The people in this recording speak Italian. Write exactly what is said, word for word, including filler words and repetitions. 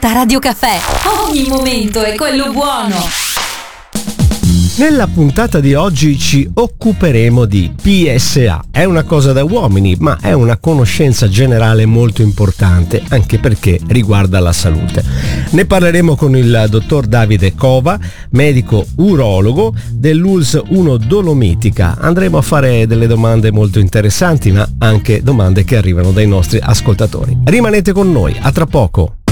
ascolta Radio Caffè. Ogni momento è quello buono. Nella puntata di oggi ci occuperemo di P S A. È una cosa da uomini, ma è una conoscenza generale molto importante, anche perché riguarda la salute. Ne parleremo con il dottor Davide Cova, medico urologo dell'U L S uno Dolomitica. Andremo a fare delle domande molto interessanti, ma anche domande che arrivano dai nostri ascoltatori. Rimanete con noi, a tra poco.